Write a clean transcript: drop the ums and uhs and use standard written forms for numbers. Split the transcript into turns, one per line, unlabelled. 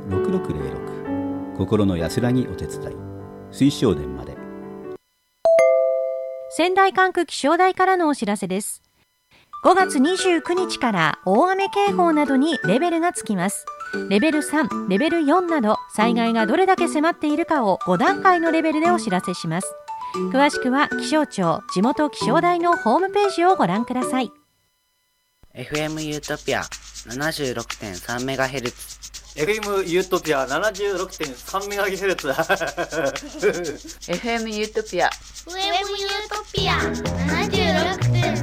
03-5606心の安らぎお手伝い水晶殿まで。
仙台管区気象台からのお知らせです。5月29日から大雨警報などにレベルがつきます。レベル3、レベル4など災害がどれだけ迫っているかを5段階のレベルでお知らせします。詳しくは気象庁地元気象台のホームページをご覧ください。
FM ユートピア 76.3MHz
FM ユートピア 76.3MHz
FM ユートピア
FM ユートピア 76.3